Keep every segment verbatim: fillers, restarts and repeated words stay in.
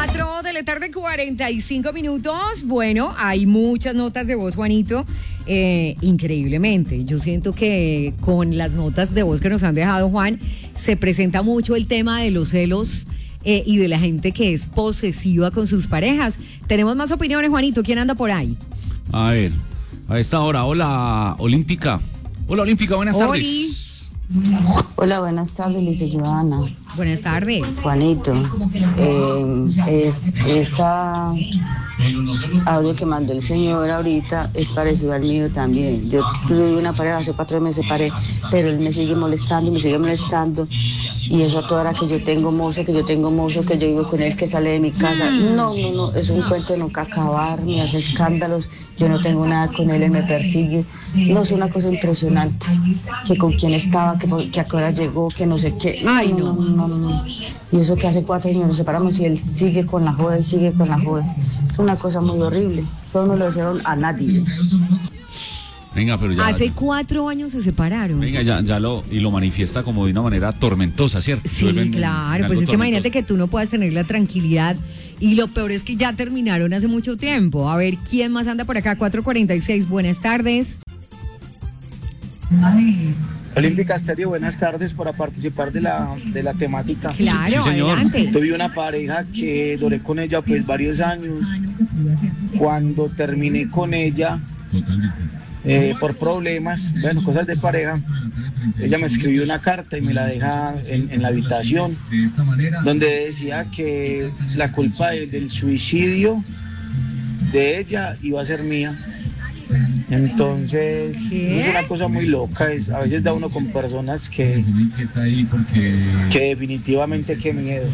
cuatro de la tarde, cuarenta y cinco minutos. Bueno, hay muchas notas de voz, Juanito. Eh, increíblemente, yo siento que con las notas de voz que nos han dejado, Juan, se presenta mucho el tema de los celos eh, y de la gente que es posesiva con sus parejas. Tenemos más opiniones, Juanito. ¿Quién anda por ahí? A ver, a esta hora, hola, Olímpica. Hola, Olímpica, buenas Oli. tardes. Hola, buenas tardes, Lice Joana. Buenas tardes. Juanito, eh, es, esa audio que mandó el señor ahorita es parecido al mío también. Yo tuve una pareja, hace cuatro meses me separé, pero él me sigue molestando y me sigue molestando. Y eso a toda hora que yo tengo mozo, que yo tengo mozo, que yo vivo con él, que sale de mi casa. No, no, no, es un cuento de nunca acabar, me hace escándalos. Yo no tengo nada con él, él me persigue. No, es una cosa impresionante. Que con quién estaba, que, que a qué hora llegó, que no sé qué. Ay, no, no, no, no. Y eso que hace cuatro años nos separamos y él sigue con la joda y sigue con la joda. Es una cosa muy horrible. Eso no lo hicieron a nadie. Venga, pero ya. Hace cuatro años se separaron. Venga, ya, ya lo, y lo manifiesta como de una manera tormentosa, ¿cierto? Sí, claro, pues es que imagínate que tú no puedas tener la tranquilidad y lo peor es que ya terminaron hace mucho tiempo. A ver, ¿quién más anda por acá? cuatro cuarenta y seis, buenas tardes. Olímpica Estéreo, buenas tardes para participar de la, de la temática. Claro, Sí, señor. adelante. Tuve una pareja que duré con ella pues varios años. Cuando terminé con ella, eh, por problemas, bueno, cosas de pareja, ella me escribió una carta y me la deja en, en la habitación, donde decía que la culpa de, del suicidio de ella iba a ser mía. Entonces, ¿qué? es una cosa muy loca, es, a veces da uno con personas que, que definitivamente qué miedo.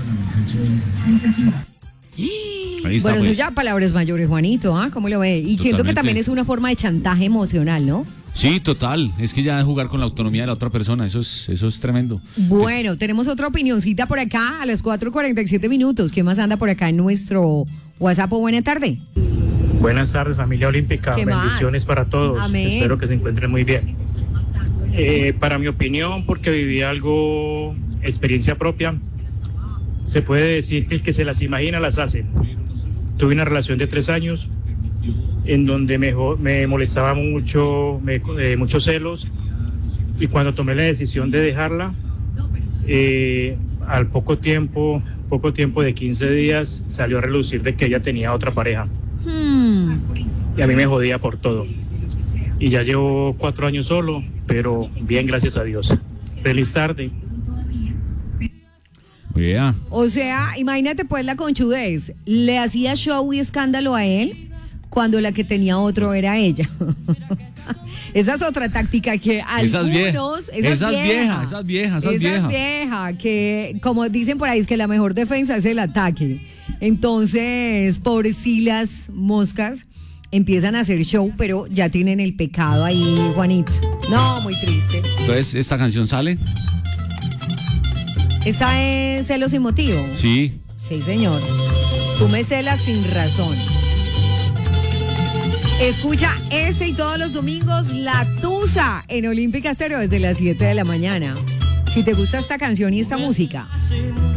Ahí está, Bueno, eso pues. ya palabras mayores, Juanito, ¿ah? ¿Cómo lo ve? Y siento que Totalmente. también es una forma de chantaje emocional, ¿no? Sí, total. Es que ya de jugar con la autonomía de la otra persona, eso es, eso es tremendo. Bueno, tenemos otra opinioncita por acá a las cuatro cuarenta y siete minutos. ¿Quién más anda por acá en nuestro WhatsApp o buena tarde? Buenas tardes, familia olímpica. ¿Qué más? Bendiciones para todos. Amén. Espero que se encuentren muy bien. Eh, para mi opinión, porque viví algo, experiencia propia, se puede decir que el que se las imagina las hace. Tuve una relación de tres años en donde me, me molestaba mucho, me, eh, muchos celos, y cuando tomé la decisión de dejarla, eh, al poco tiempo, poco tiempo de quince días, salió a relucir de que ella tenía otra pareja. Hmm. Y a mí me jodía por todo. Y ya llevo cuatro años solo, pero bien, gracias a Dios. Feliz tarde. Yeah. O sea, imagínate pues la conchudez. Le hacía show y escándalo a él cuando la que tenía otro era ella. Esa es otra táctica que Esas vie- algunos... esas viejas, esas viejas, esas viejas. viejas, que como dicen por ahí, es que la mejor defensa es el ataque. Entonces, pobrecilas moscas empiezan a hacer show, pero ya tienen el pecado ahí, Juanito. No, muy triste. Entonces, ¿esta canción sale? ¿Esta es celos sin motivo? Sí. Sí, señor. Tú me celas sin razón. Escucha este y todos los domingos La Tusa en Olímpica Estéreo desde las siete de la mañana. Si te gusta esta canción y esta música,